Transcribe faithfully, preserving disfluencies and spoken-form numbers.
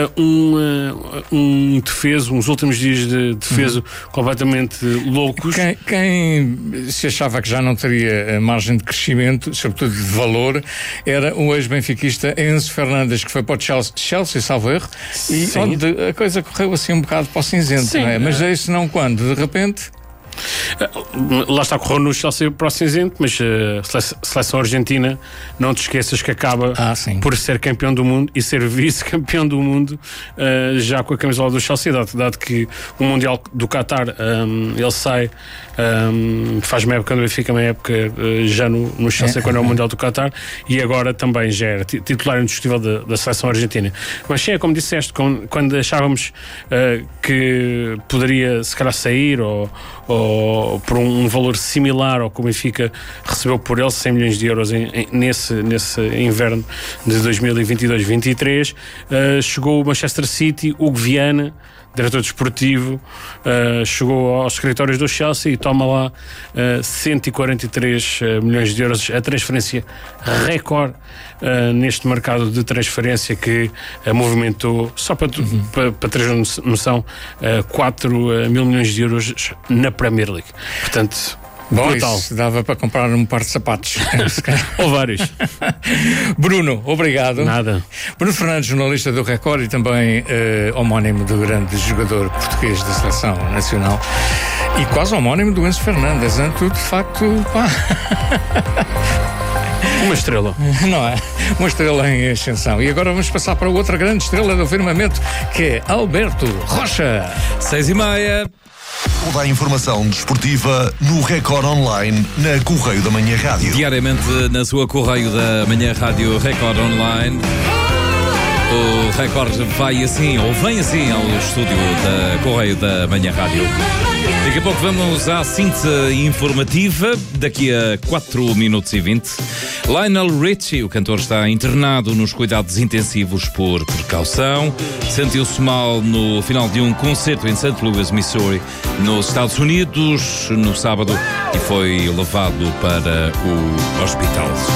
Um, um defeso, uns últimos dias de defeso uhum. completamente loucos. Quem, quem se achava que já não teria margem de crescimento, sobretudo de valor, era o ex-benfiquista Enzo Fernandes, que foi para o Chelsea, Chelsea salvo erro, e Sim. onde a coisa correu assim um bocado para o cinzento, Sim, não é? Mas é isso não quando, de repente... Lá está, correu no Chelsea para o cinzento, mas a uh, seleção argentina, não te esqueças que acaba ah, por ser campeão do mundo e ser vice-campeão do mundo uh, já com a camisola do Chelsea, dado, dado que o Mundial do Qatar um, ele sai, um, faz uma época no Benfica, uma época uh, já no, no Chelsea é, quando é o Mundial do Qatar, e agora também já era titular indiscutível da, da seleção argentina. Mas sim, é como disseste, quando, quando achávamos uh, que poderia se calhar sair ou, ou por um, um valor similar ao que o Benfica recebeu por ele, cem milhões de euros em, em, nesse, nesse inverno de dois mil e vinte e dois vinte e três, uh, chegou o Manchester City, Hugo Viana, diretor desportivo, uh, chegou aos escritórios do Chelsea e toma lá uh, cento e quarenta e três milhões de euros, a transferência recorde uh, neste mercado de transferência que uh, movimentou, só para, uhum. para, para teres noção, uh, quatro mil milhões de euros na Premier League. Portanto, bom, brutal. Isso dava para comprar um par de sapatos. Ou vários. Bruno, obrigado. Nada. Bruno Fernandes, jornalista do Record e também uh, homónimo do grande jogador português da Seleção Nacional e quase homónimo do Enzo Fernandes. Anto, de facto, pá. Uma estrela. Não é? Uma estrela em ascensão. E agora vamos passar para outra grande estrela do firmamento, que é Alberto Rocha. Seis e meia. Toda a informação desportiva no Record Online, na Correio da Manhã Rádio. Diariamente na sua Correio da Manhã Rádio Record Online. O Record vai assim, ou vem assim ao estúdio da Correio da Manhã Rádio. Daqui a pouco vamos à síntese informativa, daqui a quatro minutos e vinte. Lionel Richie, o cantor, está internado nos cuidados intensivos por precaução. Sentiu-se mal no final de um concerto em Saint Louis, Missouri, nos Estados Unidos, no sábado, e foi levado para o hospital.